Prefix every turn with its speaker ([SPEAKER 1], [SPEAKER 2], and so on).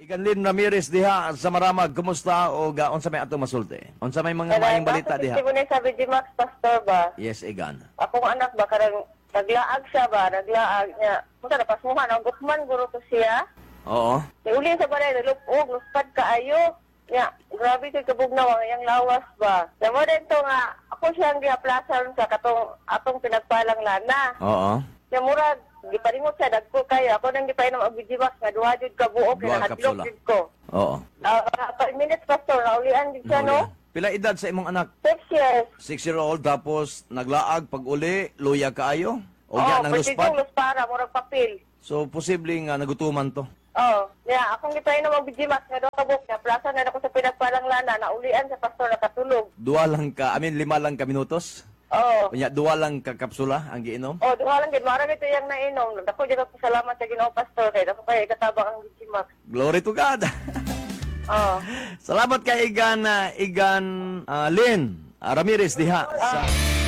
[SPEAKER 1] Iganlin Ramirez diha sa Maramag, kumusta o unsa may ato masulti? Unsa may mga maayong balita diha?
[SPEAKER 2] Kasi mo na sabi di Max Pastor ba?
[SPEAKER 1] Yes, Igan.
[SPEAKER 2] Akong anak ba karang naglaag siya ba? Naglaag niya. Munta na pasmuhan ang gukman guro to siya.
[SPEAKER 1] Oo.
[SPEAKER 2] Uli sa balay nalupog, luspad kaayo. Ya, grabe kay kabugnaw ang iyang lawas ba. Namo dito nga ako siyang giaplasan sa atong pinagpalang lana.
[SPEAKER 1] Oo.
[SPEAKER 2] Ya murag giparingot siya dagko kayo. Ako nang gipainom og bijiwas nga duha jud ka buok
[SPEAKER 1] Duha
[SPEAKER 2] kay
[SPEAKER 1] kapsula.
[SPEAKER 2] jud ko.
[SPEAKER 1] Oo.
[SPEAKER 2] 5 minutes pastor, naulian din siya no.
[SPEAKER 1] Pila edad sa imong anak?
[SPEAKER 2] 6 years.
[SPEAKER 1] 6-year-old tapos naglaag pag uli, luya kaayo? O
[SPEAKER 2] Oh,
[SPEAKER 1] ya nang luspad?
[SPEAKER 2] luspara, murag papel.
[SPEAKER 1] So posible nga nagutuman to.
[SPEAKER 2] Oh, yeah, akong gipainom og bijimas nga duha ka buok na plaza na ako sa pinagpalang lana, naulian sa pastor nakatulog.
[SPEAKER 1] Lima lang ka minutos?
[SPEAKER 2] Oh.
[SPEAKER 1] Unya, duwa lang ka kapsula ang giinom?
[SPEAKER 2] Oh, duha lang gid mara ito yang nainom. Dako jud ako salamat sa Ginoo pastor kay dako kay katabang ang bijimas.
[SPEAKER 1] Glory to God!
[SPEAKER 2] Oh.
[SPEAKER 1] Salamat kay Igan Lynn Ramirez diha sa